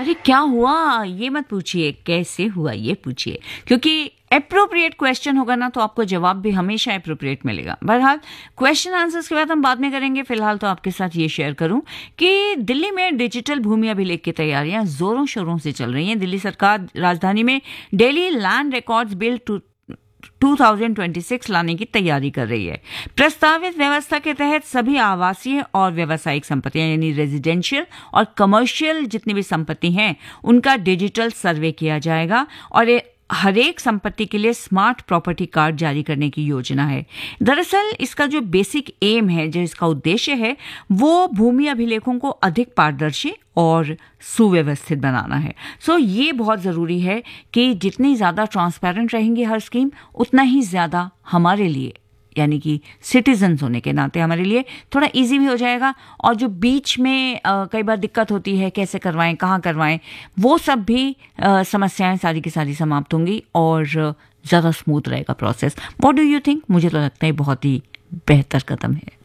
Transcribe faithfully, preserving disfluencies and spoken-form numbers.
अरे क्या हुआ ये मत पूछिए, कैसे हुआ ये पूछिए, क्योंकि एप्रोप्रिएट क्वेश्चन होगा ना तो आपको जवाब भी हमेशा एप्रोप्रिएट मिलेगा। बहरहाल क्वेश्चन आंसर्स के बाद हम बाद में करेंगे। फिलहाल तो आपके साथ ये शेयर करूं कि दिल्ली में डिजिटल भूमि अभिलेख की तैयारियां जोरों शोरों से चल रही हैं। दिल्ली सरकार राजधानी में daily land records bill to दो हज़ार छब्बीस लाने की तैयारी कर रही है। प्रस्तावित व्यवस्था के तहत सभी आवासीय और व्यावसायिक संपत्तियां यानी रेजिडेंशियल और कमर्शियल जितनी भी संपत्ति हैं उनका डिजिटल सर्वे किया जाएगा और हर एक संपत्ति के लिए स्मार्ट प्रॉपर्टी कार्ड जारी करने की योजना है। दरअसल इसका जो बेसिक एम है, जो इसका उद्देश्य है, वो भूमि अभिलेखों को अधिक पारदर्शी और सुव्यवस्थित बनाना है। सो so, ये बहुत ज़रूरी है कि जितनी ज़्यादा ट्रांसपेरेंट रहेंगी हर स्कीम, उतना ही ज़्यादा हमारे लिए यानी कि सिटीजन्स होने के नाते हमारे लिए थोड़ा इजी भी हो जाएगा। और जो बीच में आ, कई बार दिक्कत होती है, कैसे करवाएं, कहाँ करवाएं, वो सब भी आ, समस्याएं सारी की सारी समाप्त होंगी और ज़्यादा स्मूथ रहेगा process. What do you think? मुझे तो लगता है बहुत ही बेहतर कदम है।